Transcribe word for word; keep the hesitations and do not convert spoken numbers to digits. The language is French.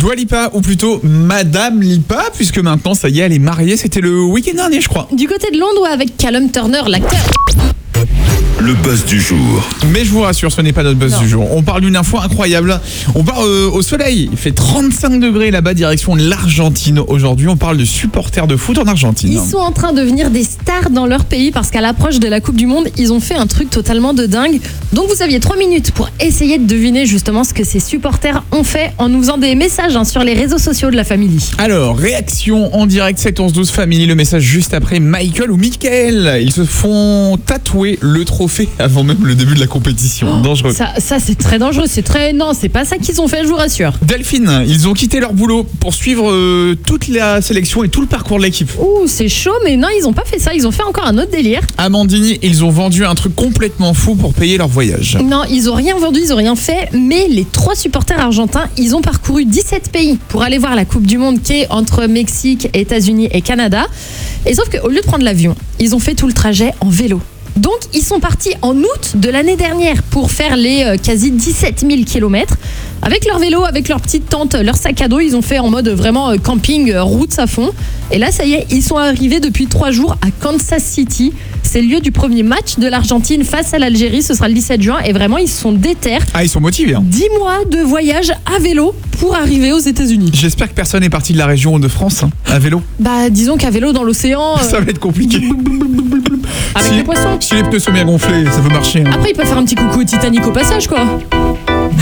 Dua Lipa, ou plutôt Madame Lipa, puisque maintenant, ça y est, elle est mariée. C'était le week-end dernier, je crois. Du côté de Londres, avec Callum Turner, l'acteur. Le buzz du jour. Mais je vous rassure, ce n'est pas notre buzz Non. du jour. On parle d'une info incroyable. On part euh, au soleil. Il fait trente-cinq degrés là-bas, direction l'Argentine. Aujourd'hui, on parle de supporters de foot en Argentine. Ils sont en train de devenir des stars dans leur pays parce qu'à l'approche de la Coupe du Monde, ils ont fait un truc totalement de dingue. Donc vous aviez trois minutes pour essayer de deviner justement ce que ces supporters ont fait en nous faisant des messages hein, sur les réseaux sociaux de la famille. Alors, réaction en direct sept onze douze Family, le message juste après Michael ou Michael. Ils se font tatouer le trophée avant même le début de la compétition. Dangereux. Ça, ça c'est très dangereux, c'est très... Non, c'est pas ça qu'ils ont fait, je vous rassure. Delphine, ils ont quitté leur boulot pour suivre euh, toute la sélection et tout le parcours de l'équipe. Ouh, c'est chaud, mais non, ils ont pas fait ça, ils ont fait encore un autre délire. Amandine, ils ont vendu un truc complètement fou pour payer leur voyage. Non, ils ont rien vendu, ils ont rien fait, mais les trois supporters argentins, ils ont parcouru dix-sept pays pour aller voir la Coupe du Monde qui est entre Mexique, États-Unis et Canada. Et sauf qu'au lieu de prendre l'avion, ils ont fait tout le trajet en vélo. Donc, ils sont partis en août de l'année dernière pour faire les euh, quasi dix-sept mille kilomètres. Avec leur vélo, avec leur petite tente, leur sac à dos, ils ont fait en mode vraiment euh, camping, euh, route à fond. Et là, ça y est, ils sont arrivés depuis trois jours à Kansas City. C'est le lieu du premier match de l'Argentine face à l'Algérie. Ce sera le dix-sept juin. Et vraiment, ils sont déter. Ah, ils sont motivés. Hein. dix mois de voyage à vélo pour arriver aux États-Unis. J'espère que personne n'est parti de la région de France hein, à vélo. Bah, disons qu'à vélo dans l'océan, euh, Ça va être compliqué. avec si, les poissons. Si les pneus sont bien gonflés, ça peut marcher. Hein. Après, ils peuvent faire un petit coucou au Titanic au passage, quoi.